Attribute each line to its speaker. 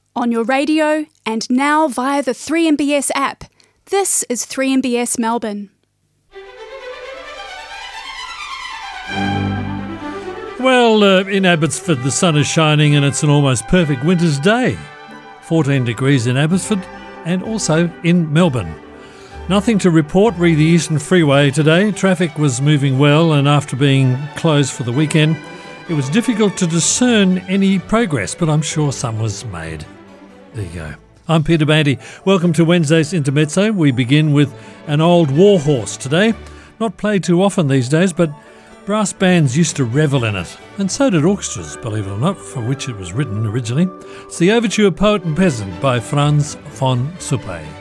Speaker 1: on your radio, and now via the 3MBS app. This is 3MBS Melbourne.
Speaker 2: Well, in Abbotsford the sun is shining and it's an almost perfect winter's day. 14 degrees in Abbotsford and also in Melbourne. Nothing to report re the Eastern Freeway today. Traffic was moving well, and after being closed for the weekend, it was difficult to discern any progress, but I'm sure some was made. There you go. I'm Peter Bandy. Welcome to Wednesday's Intermezzo. We begin with an old warhorse today. Not played too often these days, but brass bands used to revel in it, and so did orchestras, believe it or not, for which it was written originally. It's the Overture Poet and Peasant by Franz von Suppay.